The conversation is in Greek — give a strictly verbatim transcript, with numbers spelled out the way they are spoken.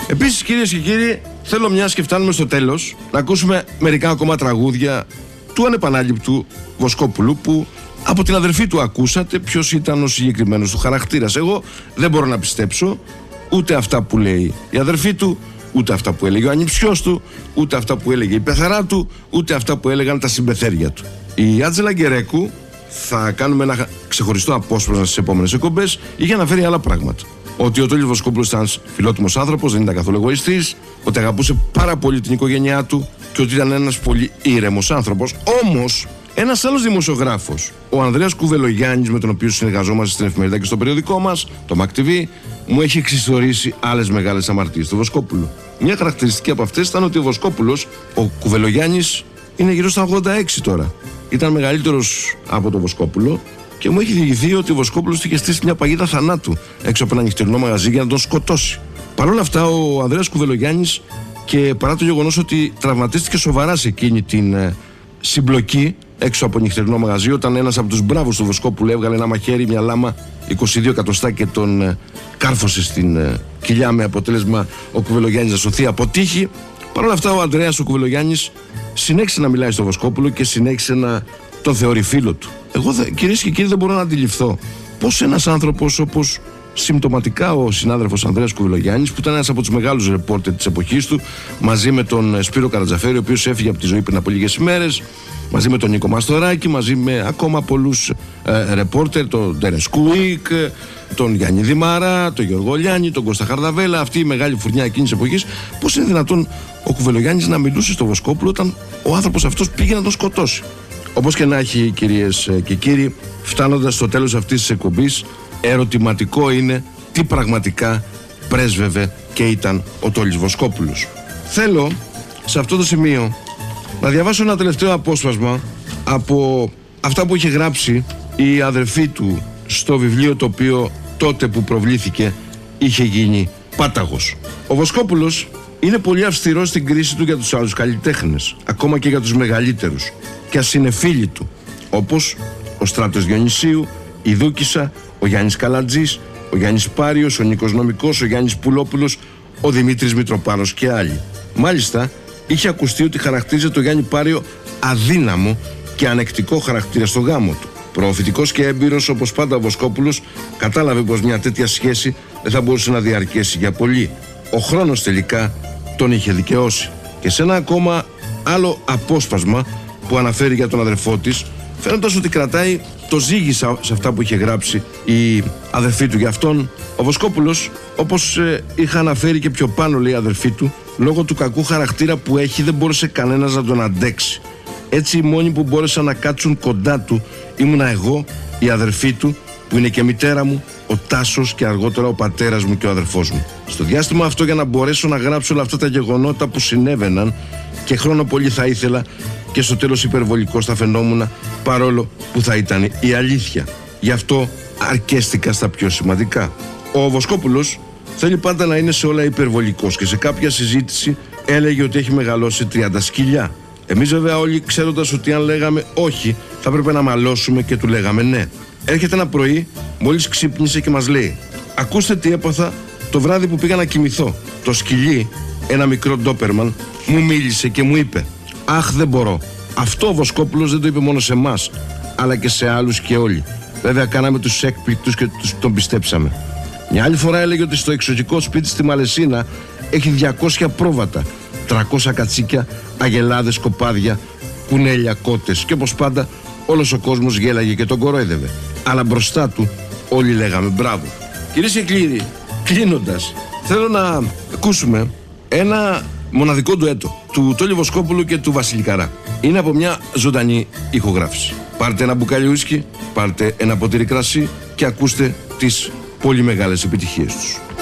Επίσης, κυρίες και κύριοι, θέλω μιας και φτάνουμε στο τέλος να ακούσουμε μερικά ακόμα τραγούδια του ανεπανάληπτου Βοσκόπουλου, που από την αδερφή του ακούσατε ποιος ήταν ο συγκεκριμένος του χαρακτήρας. Εγώ δεν μπορώ να πιστέψω ούτε αυτά που λέει η αδερφή του, ούτε αυτά που έλεγε ο ανιψιός του, ούτε αυτά που έλεγε η πεθαρά του, ούτε αυτά που έλεγαν τα συμπεθέρια του. Η Άτζελα Γκερέκου, θα κάνουμε ένα ξεχωριστό απόσπασμα στις επόμενες εκπομπές, είχε αναφέρει άλλα πράγματα. Ότι ο Τόλης Βοσκόπουλος ήταν φιλότιμος άνθρωπος, δεν ήταν καθόλου εγωιστής, ότι αγαπούσε πάρα πολύ την οικογένειά του και ότι ήταν ένας πολύ ήρεμος άνθρωπος. Όμως, ένας άλλος δημοσιογράφος, ο Ανδρέας Κουβελογιάννης, με τον οποίο συνεργαζόμαστε στην εφημερίδα και στο περιοδικό μας, το Μακ τι βι, μου έχει εξιστορήσει άλλες μεγάλες αμαρτίες του Βοσκόπουλου. Μια χαρακτηριστική από αυτές ήταν ότι ο Βοσκόπουλος, ο Κουβελογιάννης, είναι γύρω στα ογδόντα έξι τώρα. Ήταν μεγαλύτερος από τον Βοσκόπουλο και μου έχει διηγηθεί ότι ο Βοσκόπουλος του είχε στήσει μια παγίδα θανάτου έξω από ένα νυχτερινό μαγαζί για να τον σκοτώσει. Παρ' όλα αυτά, ο Ανδρέας Κουβελογιάννης, και παρά το γεγονός ότι τραυματίστηκε σοβαρά σε εκείνη την ε, συμπλοκή έξω από νυχτερινό μαγαζί, όταν ένας από τους μπράβους του Βοσκόπουλου έβγαλε ένα μαχαίρι, μια λάμα είκοσι δύο εκατοστά και τον ε, κάρφωσε στην ε, κοιλιά, με αποτέλεσμα ο Κουβελογιάννης να σωθεί από τύχη. Παρ' όλα αυτά, ο Ανδρέας ο Κουβελογιάννης συνέχισε να μιλάει στο Βοσκόπουλο και συνέχισε να τον θεωρεί φίλο του. Εγώ, κυρίες και κύριοι, δεν μπορώ να αντιληφθώ πώς ένας άνθρωπος όπως συμπτωματικά ο συνάδελφος Ανδρέας Κουβελογιάννης, που ήταν ένας από τους μεγάλους ρεπόρτερ της εποχής του, μαζί με τον Σπύρο Καρατζαφέρη, ο οποίος έφυγε από τη ζωή πριν από λίγες ημέρες, μαζί με τον Νίκο Μαστοράκη, μαζί με ακόμα πολλούς ε, ρεπόρτερ, τον Ντέρες Κουίκ, τον Γιάννη Δημάρα, τον Γιώργο Λιάννη, τον Κώστα Χαρδαβέλα, αυτή η μεγάλη φουρνιά εκείνης της εποχής, πώς είναι δυνατόν ο Κουβελογιάννης να μιλούσε στο Βοσκόπουλο όταν ο άνθρωπος αυτός πήγε να τον σκοτώσει? Όπως και να έχει, κυρίες και κύριοι, φτάνοντας στο τέλος αυτής της εκπομπής, ερωτηματικό είναι τι πραγματικά πρέσβευε και ήταν ο Τόλης Βοσκόπουλος. Θέλω σε αυτό το σημείο να διαβάσω ένα τελευταίο απόσπασμα από αυτά που είχε γράψει η αδερφή του στο βιβλίο, το οποίο τότε που προβλήθηκε είχε γίνει πάταγος. Ο Βοσκόπουλος είναι πολύ αυστηρός στην κρίση του για τους άλλους καλλιτέχνες, ακόμα και για τους μεγαλύτερους, και ας είναι φίλοι του, όπως ο Στράτος Διονυσίου, η Δούκισσα, ο Γιάννης Καλατζής, ο Γιάννης Πάριος, ο Νίκος Νομικός, ο Γιάννης Πουλόπουλος, ο Δημήτρης Μητροπάνος και άλλοι. Μάλιστα, είχε ακουστεί ότι χαρακτήριζε το Γιάννη Πάριο αδύναμο και ανεκτικό χαρακτήρα στο γάμο του. Προωθητικός και έμπειρος όπως πάντα ο Βοσκόπουλος κατάλαβε πως μια τέτοια σχέση δεν θα μπορούσε να διαρκέσει για πολύ. Ο χρόνος τελικά τον είχε δικαιώσει. Και σε ένα ακόμα άλλο απόσπασμα που αναφέρει για τον αδερφό της, φαίνοντας ότι κρατάει το ζύγισα σε αυτά που είχε γράψει η αδερφή του για αυτόν, ο Βοσκόπουλος, όπως ε, είχα αναφέρει και πιο πάνω, λέει η αδερφή του, λόγω του κακού χαρακτήρα που έχει, δεν μπόρεσε κανένας να τον αντέξει. Έτσι, οι μόνοι που μπόρεσαν να κάτσουν κοντά του ήμουνα εγώ, η αδερφή του, που είναι και μητέρα μου, ο Τάσος και αργότερα ο πατέρας μου και ο αδερφός μου. Στο διάστημα αυτό, για να μπορέσω να γράψω όλα αυτά τα γεγονότα που συνέβαιναν, και χρόνο πολύ θα ήθελα, και στο τέλος υπερβολικός θα φαινόμουν, παρόλο που θα ήταν η αλήθεια. Γι' αυτό αρκέστηκα στα πιο σημαντικά. Ο Βοσκόπουλος θέλει πάντα να είναι σε όλα υπερβολικός και σε κάποια συζήτηση έλεγε ότι έχει μεγαλώσει τριάντα σκυλιά. Εμείς βέβαια όλοι, ξέροντας ότι αν λέγαμε όχι θα έπρεπε να μαλώσουμε, και του λέγαμε ναι. Έρχεται ένα πρωί, μόλις ξύπνησε και μας λέει: ακούστε τι έπαθα το βράδυ που πήγα να κοιμηθώ. Το σκυλί, ένα μικρό ντόπερμαν, μου μίλησε και μου είπε: αχ, δεν μπορώ. Αυτό ο Βοσκόπουλος δεν το είπε μόνο σε εμάς, αλλά και σε άλλους και όλοι. Βέβαια κάναμε τους έκπληκτους και τους τον πιστέψαμε. Μια άλλη φορά έλεγε ότι στο εξωτικό σπίτι στη Μαλαισίνα έχει διακόσια πρόβατα, τριακόσια κατσίκια, αγελάδες, κοπάδια, κουνέλια, κότες, και όπως πάντα όλος ο κόσμος γέλαγε και τον κορόιδευε. Αλλά μπροστά του όλοι λέγαμε μπράβο. Κυρίες και κύριοι, κλείνοντας, θέλω να ακούσουμε ένα μοναδικό ντουέτο του Τόλη Βοσκόπουλου και του Βασίλη Καρά. Είναι από μια ζωντανή ηχογράφηση. Πάρτε ένα μπουκάλι ουίσκι, πάρτε ένα ποτήρι κρασί και ακούστε τις πολύ μεγάλες επιτυχίες τους.